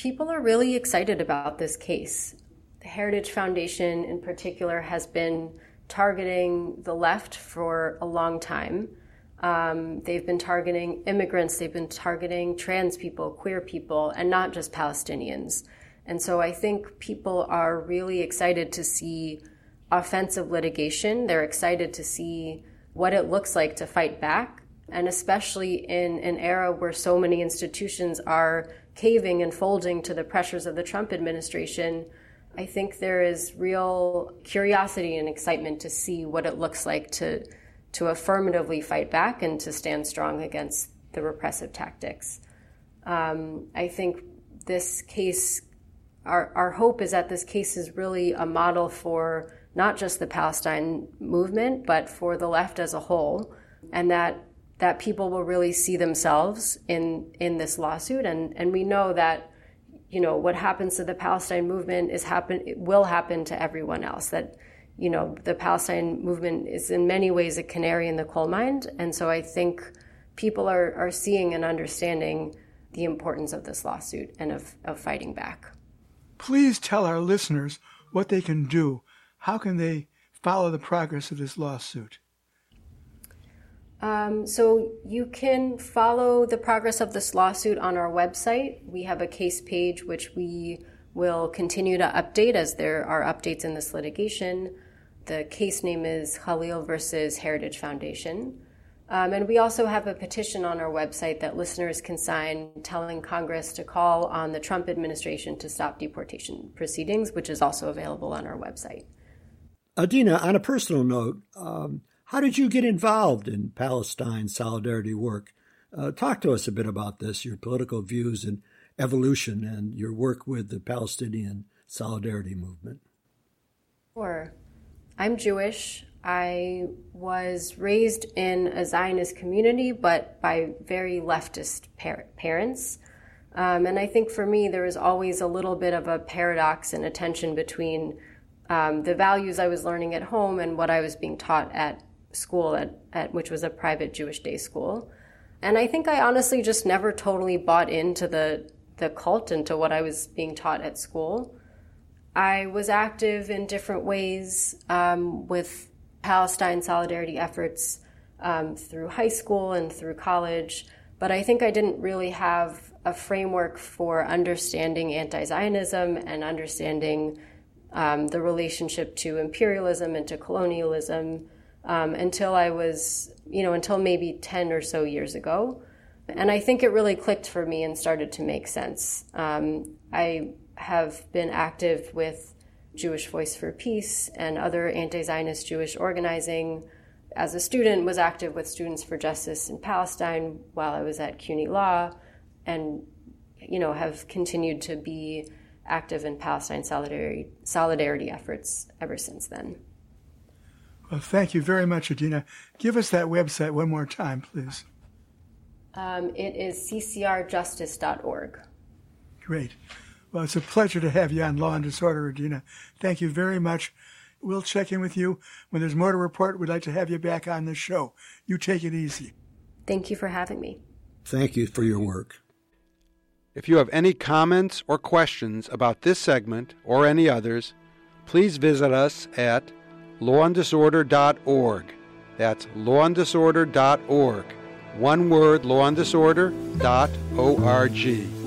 People are really excited about this case. The Heritage Foundation in particular has been targeting the left for a long time. They've been targeting immigrants, they've been targeting trans people, queer people, and not just Palestinians. And so I think people are really excited to see offensive litigation. They're excited to see what it looks like to fight back, and especially in an era where so many institutions are caving and folding to the pressures of the Trump administration. I think there is real curiosity and excitement to see what it looks like to affirmatively fight back and to stand strong against the repressive tactics. I think this case, our hope is that this case is really a model for not just the Palestine movement, but for the left as a whole, and that people will really see themselves in this lawsuit. And we know that, what happens to the Palestine movement it will happen to everyone else. That, the Palestine movement is in many ways a canary in the coal mine. And so I think people are seeing and understanding the importance of this lawsuit and of fighting back. Please tell our listeners what they can do. How can they follow the progress of this lawsuit? So you can follow the progress of this lawsuit on our website. We have a case page which we will continue to update as there are updates in this litigation. The case name is Khalil versus Heritage Foundation. And we also have a petition on our website that listeners can sign telling Congress to call on the Trump administration to stop deportation proceedings, which is also available on our website. Adina, on a personal note, how did you get involved in Palestine solidarity work? Talk to us a bit about this, your political views and evolution and your work with the Palestinian solidarity movement. Sure. I'm Jewish. I was raised in a Zionist community, but by very leftist parents. And I think for me, there was always a little bit of a paradox and a tension between the values I was learning at home and what I was being taught at school, at which was a private Jewish day school. And I think I honestly just never totally bought into the cult and to what I was being taught at school. I was active in different ways with Palestine solidarity efforts through high school and through college, but I think I didn't really have a framework for understanding anti-Zionism and understanding the relationship to imperialism and to colonialism until I was, until maybe 10 or so years ago. And I think it really clicked for me and started to make sense. I have been active with Jewish Voice for Peace and other anti-Zionist Jewish organizing. As a student, was active with Students for Justice in Palestine while I was at CUNY Law, and have continued to be active in Palestine solidarity efforts ever since then. Well, thank you very much, Adina. Give us that website one more time, please. It is ccrjustice.org. Great. Well, it's a pleasure to have you on Law and Disorder, Adina. Thank you very much. We'll check in with you when there's more to report. We'd like to have you back on the show. You take it easy. Thank you for having me. Thank you for your work. If you have any comments or questions about this segment or any others, please visit us at lawanddisorder.org. That's lawanddisorder.org. One word, lawanddisorder.org.